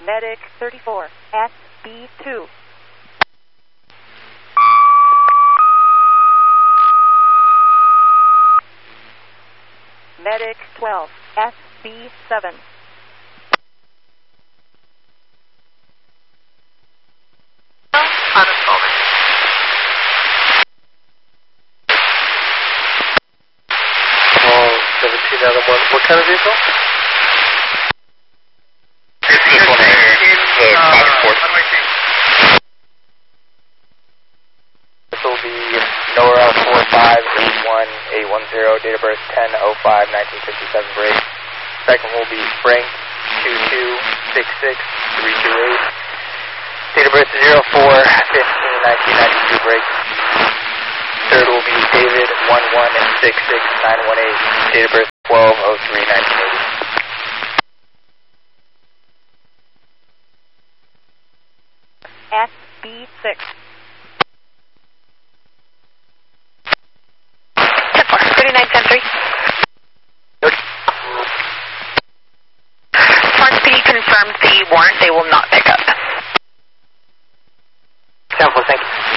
Medic 34, SB2. Medic 12, SB7. Call 17 out of 1. What kind of vehicle? This will be NORA 4581810, date of birth 10/05/1957 break. Second will be Frank 2266328, date of birth 04/15/1992 break. Third will be David 1166918, date of birth 12/03/1980. SB6. 2910-3. Smart City confirmed the warrant. They will not pick up. 10-4, thank you.